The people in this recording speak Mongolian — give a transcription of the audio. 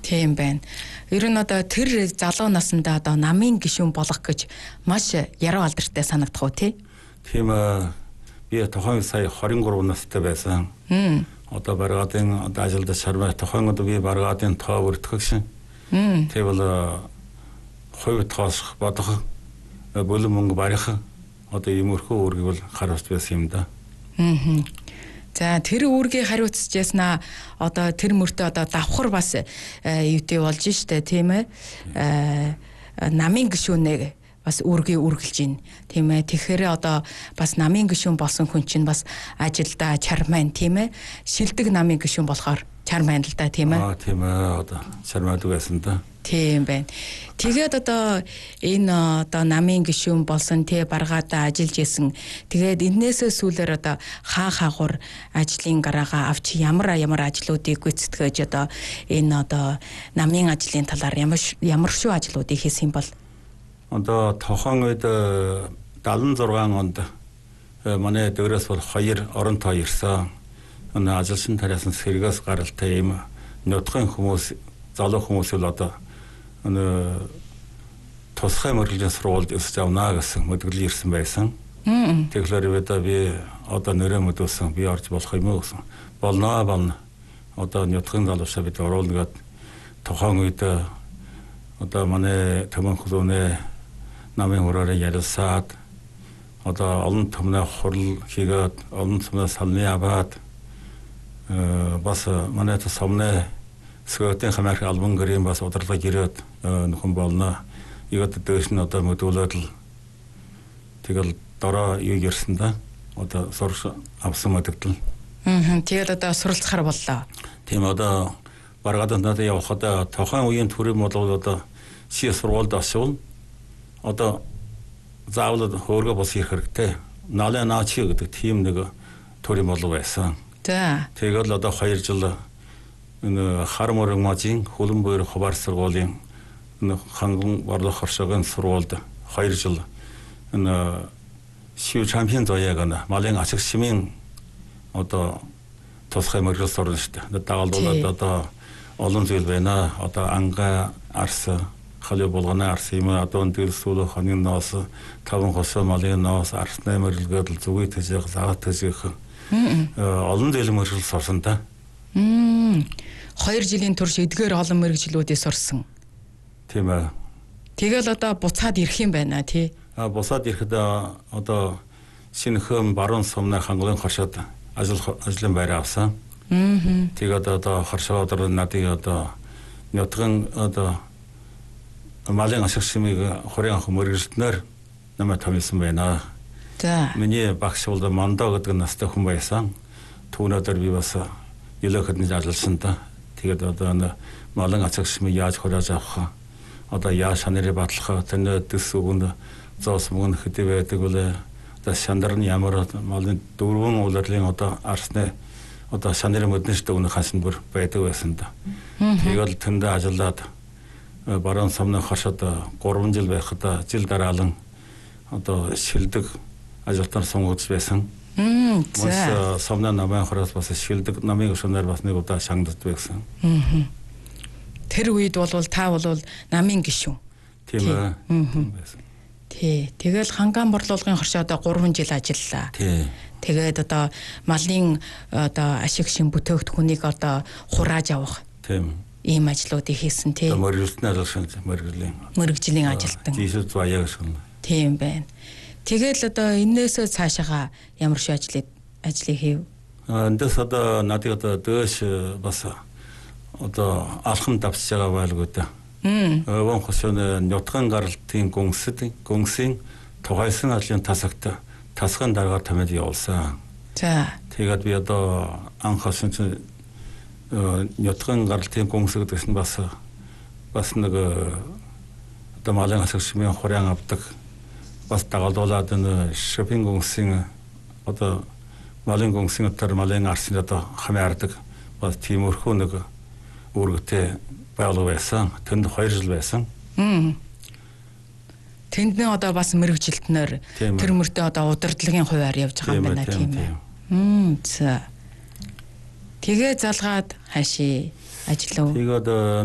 Тийм байна. Ер нь одоо тэр залуу насндаа одоо намын гишүүн болох гэж маш яруу алдартай санагдах уу тий? Тийм би тухайн сая 23 настай байсан. Одоо баргаадын ажилд шармаа тухайн одоо би баргаадын тоо бүртгэгшин. Тэгвэл хувь тоосох бодох болон мөнгө барих одоо иймэрхүү үүргийг бол харуулж байсан юм да. За тэр үүргийг хариуцж яснаа одоо тэр мөртөө одоо давхар бас юутэй болж штэ тийм ээ намын гишүүнээ бас үүргийг үргэлж ийн тийм ээ тэгэхээр одоо бас намын гишүүн болсон хүн чинь бас ажилдаа чармайн тийм ээ шилдэг намын гишүүн болохоор чармайн л да тийм ээ тийм ээ одоо чармайд байсан да. Тийм байна. Тэгээд одоо энэ одоо намын гишүүн болсон тий баргаадаа ажиллаж исэн. Тэгээд энээсээ сүүлээр одоо хаагуур ажлын гараагаа авч ямар ажлуудыг гүйцэтгэж одоо энэ одоо намын ажлын талаар ямар шүү ажлуудыг хийсэн бол одоо тохон үед 76 онд манай дөрөөс бол 2 орон тоо ирсэн. Энэ ажилчин тариасан сэргээс гаралтай юм нутгийн хүмүүс залуу хүмүүс л одоо тусгай мөрөглөлийн сургуульд өсөж авнаа гэсэн мэдгэлэл ирсэн байсан. Тэгэхээр би одоо нэрээ мэдүүлсэн би орж болох юм уу гэсэн. Болно. Одоо нутгийн залуучаа бид оруулна гэд тухайн үед одоо манай төмөн хөлөөнөө намын хураараа ярилсаад одоо олон төмнөө хурал хийгээд олон төмнөө салны аваад бас манай тосомны Сготын хамаарх албан гэрийн бас удирдлага ирээд нөхөн болно. Игээд дээш нь одоо мэдүүлээд л тэгэл дороо юу ирсэн да. Одоо сурч авсан мэдээлэл. Тэгээд одоо суралцахаар боллоо. Тийм одоо баргаадад надад явахад тухайн үеийн төрийн бол одоо ши сургуульд очивол одоо заавал хөөргө бос ирэх хэрэгтэй. Налаа наачи гэдэг тийм нэг төрийн бол байсан. За. Тэгээд л одоо 2 жил энэ Харморын мажийн хөлбөмбөр хуваар сургуулийн энэ ханган борлох хоршогийн сургуульд 2 жил энэ шив чемпион зоёг нь малын ашиг шимийн одоо тусгай мөргөл сурна шүү дээ. Дагалдуулаад одоо олон зүйл байна. Одоо анга арс халиу болгоны арс юм одоо энэ сүүл хоног ноос 5 хосоо малын ноос арсны мөргөлгөд зүгий тэжээх заавал тэжээх олон зүйл мөргөл сурсан та. 2 жилийн турш эдгээр олон мэргэжлүүдээс сурсан. Тийм ээ. Тэгэл одоо буцаад ирэх юм байна тий. Буцаад ирэхэд одоо шинэхэн баруун сумны хангалын хоршоод ажлын байр авсан. Тэгээд одоо хоршоод надыг одоо нутгийн одоо малын ашиг шимийг хорийн ах мэргэжлэнээр намайг томилсон байна. За. Миний багш бол Мандо гэдэг настай хүн байсан. Түүнээр би бас нөлөөхөд нь ажилласан та. Тэгээд одоо малын ашиг шимийг яаж хурааж авах одоо яаж шанарыг батлах тэр дэс үгэнд зоос мөн хэдий байдаг бол одоо шандар нь ямар малын дөрвөн улирлын одоо арсны одоо шанарын мөднөштэй өнөх хасан бүр байдаг байсан та. Тэгээд тэндээ ажиллаад баруун сумны хашаад 3 жил байхад жил дараалан одоо шилдэг ажилтнаар сонгогдсон байсан. За сумны намын хороос бас шилдэг намын гишүүнээр бас нэг удаа шангадд байсан. Тэр үед бол та бол намын гишүүн. Тийм ээ. Тий. Тэгэл хангаан борлуулгын хоршоо одоо 3 жил ажиллаа. Тий. Тэгээд одоо малын одоо ашиг шин бүтээгдэхүүнийг одоо хурааж авах. Тийм. Ийм ажлуудыг хийсэн тий. Мөргөлтний ажилласан мэргэжлийн ажилтан. Тийшээ заяа гэсэн. Тийм байна. Тэгэл одоо энээсээ цаашаага ямар шиг ажлыг хийв? Эндээс одоо надад одоо дөөш бас одоо алхам давсж байгаа байлгүй да. Өвөн хосны нутгийн гаралтын гүнсийн тухайсан ажлын тасгын дараагаар томьёо явуулсан. За. Тэгээд би одоо анх хосны нутгийн гаралтын гүнс гэдэгс нь бас нэг одоо малын ашиг шимийн хурян авдаг бас дагалдуулаад энэ шопинг гүнсийн одоо малын гүнсийн өтөр малын арсны одоо хамаардаг бас тиймэрхүү нэг үүрэгтэй байгуулга байсан. Тэнд 2 жил байсан. Тэндний одоо бас мэргэжилтнээр тэр мөртөө одоо удирдлагын хуваар явж байгаа юм байна тийм ээ. За. Тэгээ залгаад хаашаа ажиллав. Тэгээд